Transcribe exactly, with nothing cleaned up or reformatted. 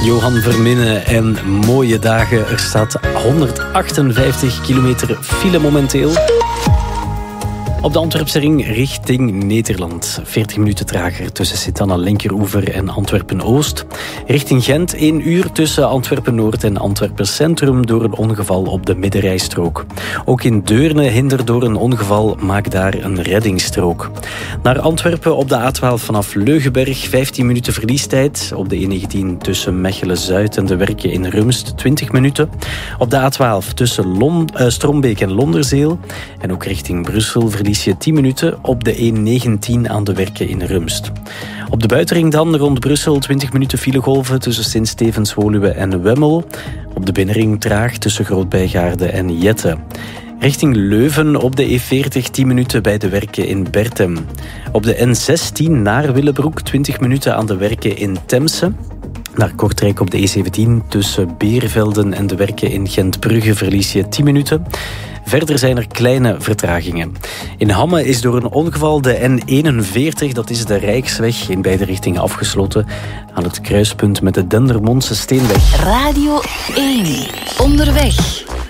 Johan Verminnen en mooie dagen. Er staat honderdachtenvijftig kilometer file momenteel. Op de Antwerpse ring richting Nederland. veertig minuten trager tussen Sint-Anna Linkeroever en Antwerpen-Oost. Richting Gent één uur tussen Antwerpen-Noord en Antwerpen-Centrum door een ongeval op de middenrijstrook. Ook in Deurne hinder door een ongeval, maak daar een reddingsstrook. Naar Antwerpen op de A twaalf vanaf Leugenberg vijftien minuten verliestijd. Op de E negentien tussen Mechelen-Zuid en de Werken in Rumst twintig minuten. Op de A twaalf tussen Lon- uh, Strombeek en Londerzeel. En ook richting Brussel verlies je tien minuten op de E negentien aan de Werken in Rumst. Op de buitenring dan rond Brussel twintig minuten filegolven tussen Sint-Stevens, Woluwe en Wemmel. Op de binnenring traag tussen Groot-Bijgaarde en Jette. Richting Leuven op de E veertig tien minuten bij de Werken in Bertem. Op de N zestien naar Willebroek twintig minuten aan de Werken in Temse. Naar Kortrijk op de E zeventien tussen Beervelden en de Werken in Gentbrugge verlies je tien minuten. Verder zijn er kleine vertragingen. In Hamme is door een ongeval de N eenenveertig, dat is de Rijksweg, in beide richtingen afgesloten. Aan het kruispunt met de Dendermondse Steenweg. Radio één. Onderweg.